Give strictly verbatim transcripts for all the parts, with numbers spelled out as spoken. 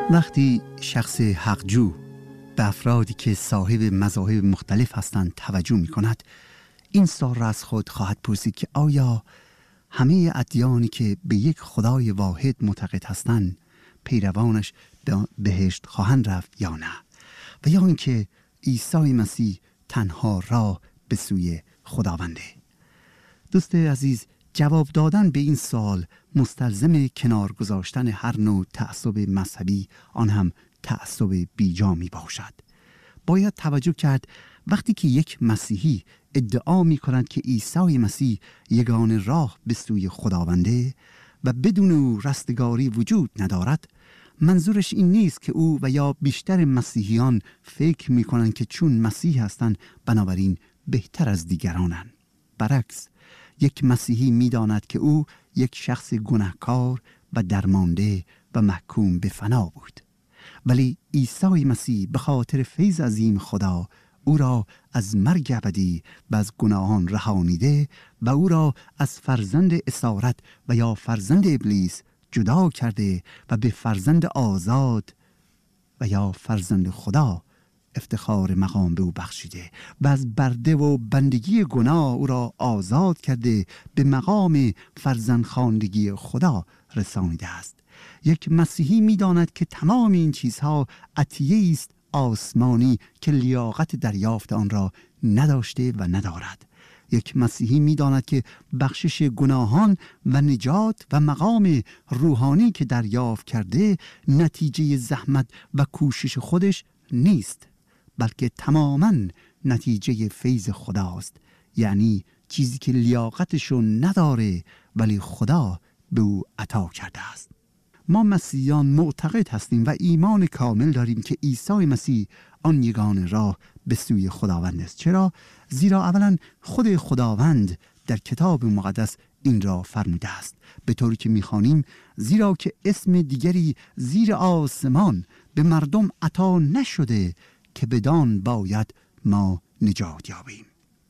وقتی شخص حقجو به افرادی که صاحب مذاهب مختلف هستند توجه می کند، این سوال را از خود خواهد پرسید که آیا همه ادیانی که به یک خدای واحد معتقد هستند پیروانش به بهشت خواهند رفت یا نه، و یا اینکه عیسی مسیح تنها راه به سوی خداونده. دوست عزیز، جواب دادن به این سوال مستلزم کنار گذاشتن هر نوع تعصب مذهبی، آن هم تعصب بیجا می باشد. باید توجه کرد وقتی که یک مسیحی ادعا می کند که عیسی مسیح یگانه راه به سوی خداونده و بدون او رستگاری وجود ندارد، منظورش این نیست که او و یا بیشتر مسیحیان فکر می کنند که چون مسیح هستند بنابراین بهتر از دیگرانند. برعکس، یک مسیحی می داند که او یک شخص گناهکار و درمانده و محکوم به فنا بود، ولی عیسی مسیح به خاطر فیض عظیم خدا او را از مرگ ابدی و از گناهان رهانیده و او را از فرزند اسارت و یا فرزند ابلیس جدا کرده و به فرزند آزاد و یا فرزند خدا افتخار مقام به او بخشیده و از برده و بندگی گناه او را آزاد کرده به مقام فرزند خواندگی خدا رسانیده است. یک مسیحی می داند که تمام این چیزها عطیه است آسمانی که لیاقت دریافت آن را نداشته و ندارد. یک مسیحی می داند که بخشش گناهان و نجات و مقام روحانی که دریافت کرده نتیجه زحمت و کوشش خودش نیست، بلکه تماما نتیجه فیض خداست، یعنی چیزی که لیاقتشو نداره ولی خدا به او عطا کرده است. ما مسیحیان معتقد هستیم و ایمان کامل داریم که عیسی مسیح آن یگانه راه به سوی خداوند است. چرا؟ زیرا اولا خود خداوند در کتاب مقدس این را فرموده است، به طوری که می‌خوانیم زیرا که اسم دیگری زیر آسمان به مردم عطا نشده که بدان باید ما نجات یابیم.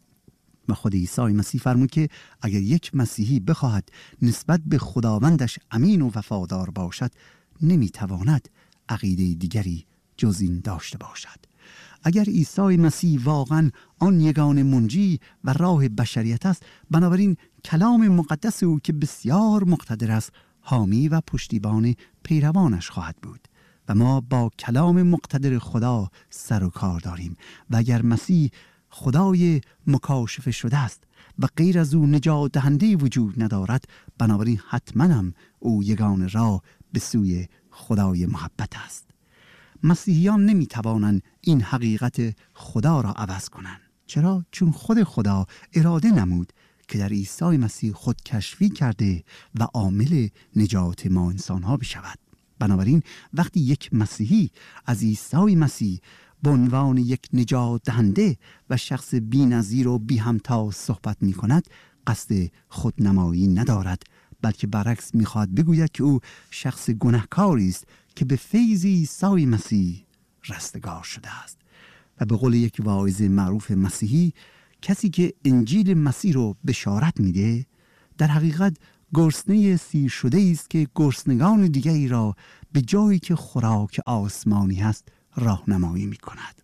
و خود عیسی مسیح فرمود که اگر یک مسیحی بخواهد نسبت به خداوندش امین و وفادار باشد نمیتواند عقیده دیگری جز این داشته باشد. اگر عیسی مسیح واقعا آن یگانه منجی و راه بشریت است، بنابراین کلام مقدس او که بسیار مقتدر است حامی و پشتیبان پیروانش خواهد بود و ما با کلام مقتدر خدا سر و کار داریم. و اگر مسیح خدای مکاشفه شده است و غیر از او نجات دهنده وجود ندارد، بنابراین حتما هم او یگانه راه به سوی خدای محبت است. مسیحیان نمی توانند این حقیقت خدا را عوض کنند. چرا؟ چون خود خدا اراده نمود که در عیسی مسیح خود کشفی کرده و عامل نجات ما انسانها بشود. بنابراین وقتی یک مسیحی از عیسی مسیح به عنوان یک نجات دهنده و شخص بی‌نظیر و بی همتا صحبت می کند، قصد خودنمایی ندارد، بلکه برعکس می خواهد بگوید که او شخص گناهکاری است که به فیض عیسی مسیح رستگار شده است. و به قول یک واعظ معروف مسیحی، کسی که انجیل مسیح رو بشارت میده در حقیقت گرسنه سیر شده است که گرسنگان دیگری را به جایی که خوراک آسمانی هست راهنمایی می کند.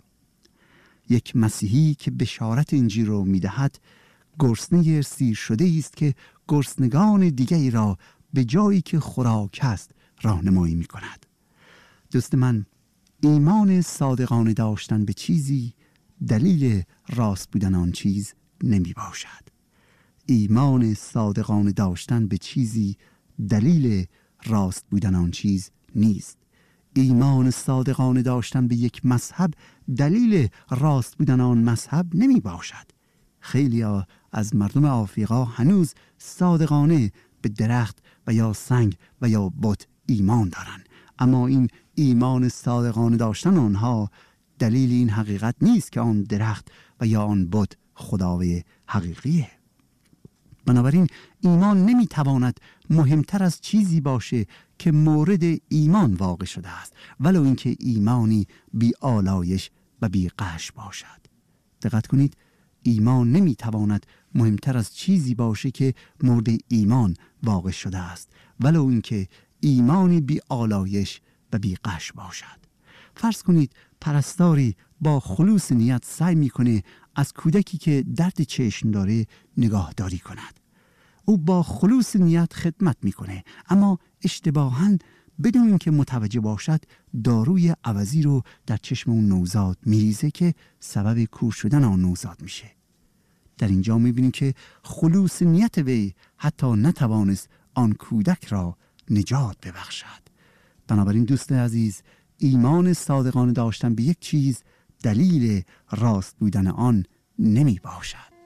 یک مسیحی که بشارت انجیل را می دهد گرسنه سیر شده است که گرسنگان دیگری را به جایی که خوراک است راهنمایی می کند. دوست من، ایمان صادقانه داشتن به چیزی دلیل راست بودن آن چیز نمی باشد. ایمان صادقانه داشتن به چیزی دلیل راست بودن آن چیز نیست. ایمان صادقانه داشتن به یک مذهب دلیل راست بودن آن مذهب نمی باشد. خیلی از مردم آفریقا هنوز صادقانه به درخت و یا سنگ و یا بت ایمان دارند، اما این ایمان صادقانه داشتن آنها دلیل این حقیقت نیست که آن درخت و یا آن بت خدای حقیقیه. بنابراین ایمان نمیتواند مهمتر از چیزی باشه که مورد ایمان واقع شده است، ولو اینکه ایمانی بی آلایش و بی غش باشد. دقت کنید، ایمان نمیتواند مهمتر از چیزی باشه که مورد ایمان واقع شده است، ولو اینکه ایمانی بی آلایش و بی‌غش باشد. فرض کنید پرستاری با خلوص نیت سعی میکنه از کودکی که درد چشم داره نگاهداری کند. او با خلوص نیت خدمت میکنه، اما اشتباهاً بدون اینکه متوجه باشد داروی عوضی رو در چشم اون نوزاد میریزه که سبب کور شدن آن نوزاد میشه. در اینجا میبینیم که خلوص نیت وی حتی نتوانست آن کودک را نجات ببخشد. بنابراین دوست عزیز، ایمان صادقانه داشتن به یک چیز دلیل راست بودن آن نمی باشد.